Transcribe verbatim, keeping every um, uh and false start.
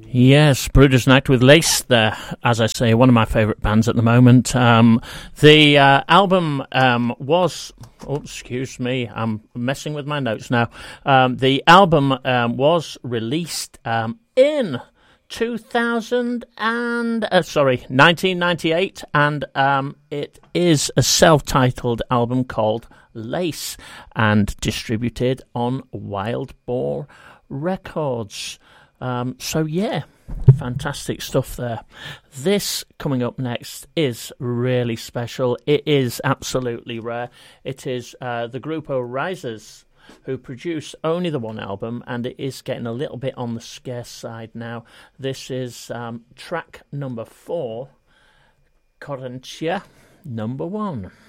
Yes, Bruders Night with Lace there, as I say, one of my favourite bands at the moment. Um, the uh, album um, was, oh, excuse me, I'm messing with my notes now. Um, the album um, was released um, in two thousand and, uh, sorry, nineteen ninety-eight, and um, it is a self-titled album called Lace and distributed on Wild Boar Records. Um, so yeah, fantastic stuff there. This coming up next is really special. It is absolutely rare. It is uh, the Grupo Risers, who produce only the one album, and it is getting a little bit on the scarce side now. This is um, track number four, Corintia number one.